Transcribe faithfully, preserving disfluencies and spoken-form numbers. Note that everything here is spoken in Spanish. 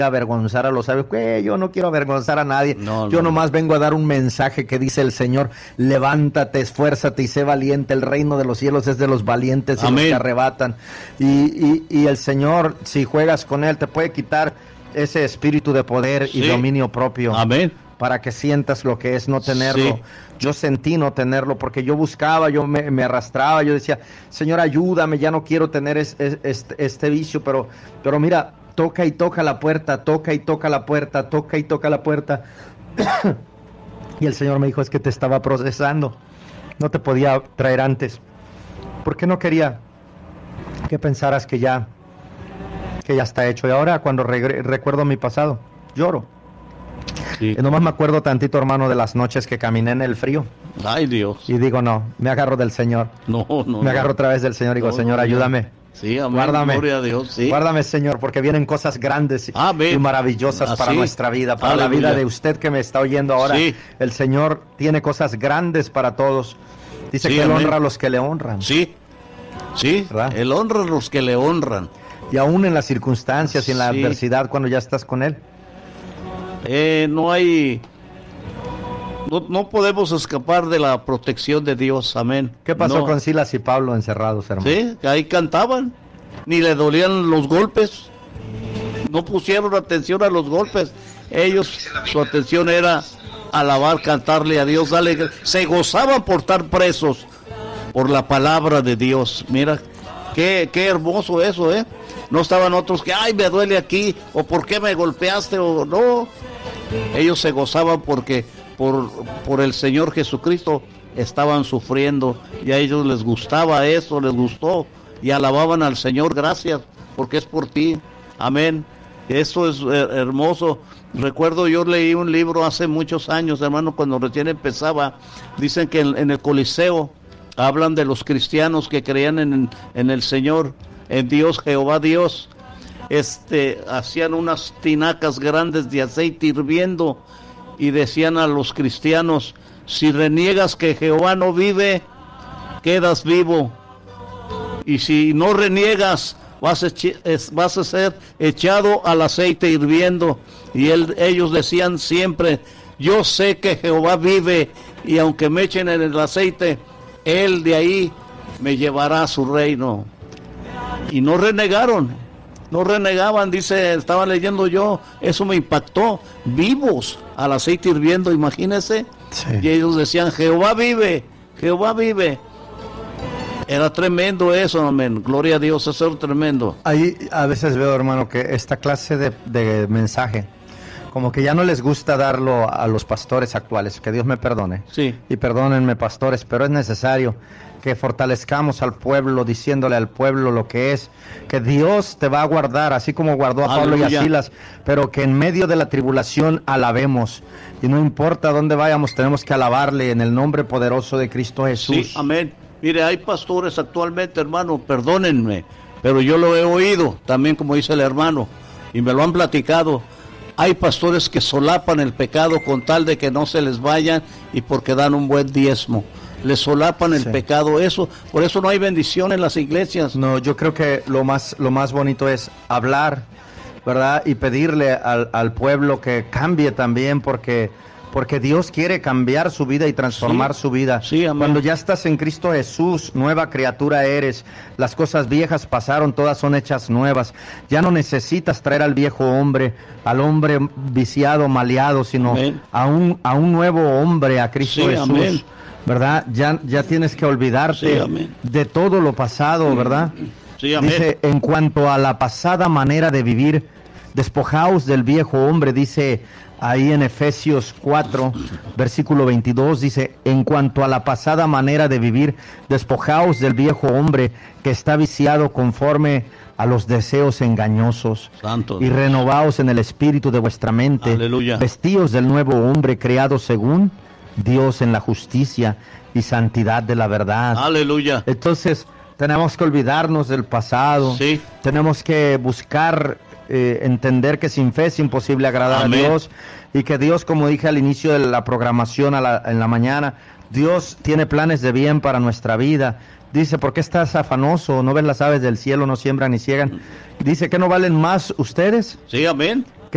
avergonzar a los sabios. Eh, yo no quiero avergonzar a nadie. No, yo no, nomás vengo a dar un mensaje que dice el Señor: levántate, esfuérzate y sé valiente. El reino de los cielos es de los valientes y Amén. los que arrebatan. Y, y, y el Señor, si juegas con Él, te puede quitar ese espíritu de poder Sí. y dominio propio. Amén. Para que sientas lo que es no tenerlo. Sí. Yo sentí no tenerlo porque yo buscaba, yo me, me arrastraba, yo decía: Señor, ayúdame, ya no quiero tener es, es, este, este vicio, pero, pero mira, toca y toca la puerta, toca y toca la puerta, toca y toca la puerta. Y el Señor me dijo: es que te estaba procesando, no te podía traer antes, porque no quería que pensaras que ya, que ya está hecho. Y ahora cuando regre- recuerdo mi pasado, lloro. Sí. Y nomás me acuerdo tantito, hermano, de las noches que caminé en el frío. Ay, Dios. Y digo: no, me agarro del Señor. No, no. Me agarro no. otra vez del Señor y digo: No, Señor, no, ayúdame. Sí, amén. Guárdame. Gloria a Dios, sí. Guárdame, Señor, porque vienen cosas grandes y, Amén. y maravillosas Así. para nuestra vida, para la Aleluya. vida de usted que me está oyendo ahora. Sí. El Señor tiene cosas grandes para todos. Dice Sí, que Él amén. honra a los que le honran. Sí. Sí. ¿Verdad? Él honra a los que le honran. Y aún en las circunstancias y en la Sí. adversidad, cuando ya estás con Él. Eh, no hay... No, no podemos escapar de la protección de Dios. Amén. ¿Qué pasó No. con Silas y Pablo encerrados, hermano? Sí, ahí cantaban. Ni le dolían los golpes. No pusieron atención a los golpes. Ellos, su atención era alabar, cantarle a Dios, darle. Se gozaban por estar presos por la palabra de Dios. Mira, qué, qué hermoso eso, ¿eh? No estaban otros que, ay, me duele aquí, o por qué me golpeaste, o no. Ellos se gozaban porque por, por el Señor Jesucristo estaban sufriendo y a ellos les gustaba eso, les gustó y alababan al Señor. Gracias, porque es por ti. Amén. Eso es eh, hermoso. Recuerdo, yo leí un libro hace muchos años, hermano, cuando recién empezaba. Dicen que en, en el Coliseo hablan de los cristianos que creían en, en el Señor, en Dios, Jehová Dios. Este, hacían unas tinacas grandes de aceite hirviendo y decían a los cristianos: si reniegas que Jehová no vive, quedas vivo, y si no reniegas, vas a, echi- es- vas a ser echado al aceite hirviendo. Y él, ellos decían siempre: yo sé que Jehová vive, y aunque me echen en el aceite, él de ahí me llevará a su reino. Y no renegaron, no renegaban. Dice, estaba leyendo yo, eso me impactó, vivos al aceite hirviendo, imagínense. Sí. Y ellos decían: Jehová vive, Jehová vive. Era tremendo eso, amén. Gloria a Dios, eso era tremendo. Ahí a veces veo, hermano, que esta clase de, de mensaje, como que ya no les gusta darlo a los pastores actuales, que Dios me perdone. Sí. Y perdónenme, pastores, pero es necesario que fortalezcamos al pueblo, diciéndole al pueblo lo que es, que Dios te va a guardar, así como guardó a Pablo y a Aleluya. Silas, pero que en medio de la tribulación alabemos. Y no importa dónde vayamos, tenemos que alabarle en el nombre poderoso de Cristo Jesús. Sí, amén. Mire, hay pastores actualmente, hermano, perdónenme, pero yo lo he oído también, como dice el hermano, y me lo han platicado. Hay pastores que solapan el pecado con tal de que no se les vayan y porque dan un buen diezmo. Les solapan el Sí. pecado, eso, por eso no hay bendición en las iglesias. No, yo creo que lo más, lo más bonito es hablar, ¿verdad? Y pedirle al, al pueblo que cambie también, porque, porque Dios quiere cambiar su vida y transformar Sí. su vida. Sí, amén. Cuando ya estás en Cristo Jesús, nueva criatura eres. Las cosas viejas pasaron, todas son hechas nuevas. Ya no necesitas traer al viejo hombre, al hombre viciado, maleado, sino Amén. a un, a un nuevo hombre, a Cristo Sí, Jesús. amén. ¿Verdad? Ya, ya tienes que olvidarte Sí, amén. de todo lo pasado, ¿verdad? Sí, amén. Dice, en cuanto a la pasada manera de vivir, despojaos del viejo hombre, dice ahí en Efesios cuatro, versículo veintidós, dice, en cuanto a la pasada manera de vivir, despojaos del viejo hombre que está viciado conforme a los deseos engañosos, Santo y Dios. renovaos en el espíritu de vuestra mente, Aleluya. vestíos del nuevo hombre creado según Dios en la justicia y santidad de la verdad. Aleluya. Entonces, tenemos que olvidarnos del pasado. Sí. Tenemos que buscar, eh, entender que sin fe es imposible agradar Amén. a Dios. Y que Dios, como dije al inicio de la programación a la- en la mañana, Dios tiene planes de bien para nuestra vida. Dice, ¿por qué estás afanoso? ¿No ves las aves del cielo? No siembran ni ciegan. Dice, ¿que no valen más ustedes? Sí, amén.